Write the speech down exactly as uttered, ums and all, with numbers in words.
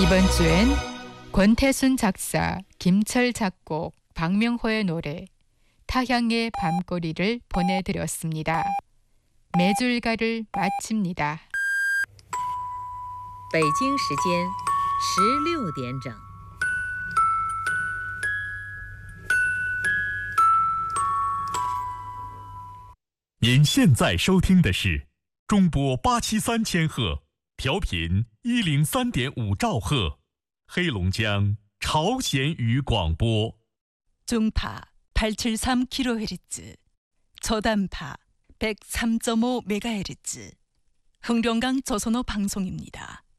이번 주엔 권태순 작사, 김철 작곡, 박명호의 노래 타향의 밤거리를 보내드렸습니다. 매줄가를 마칩니다. 北京时间十六点整。 您现在收听的是中波八七三千赫，调频一零三点五兆赫，黑龙江朝鲜语广播。 중파 팔백칠십삼 킬로헤르츠, 저단파 백삼 점 오 메가헤르츠, 흥룡강 조선어 방송입니다.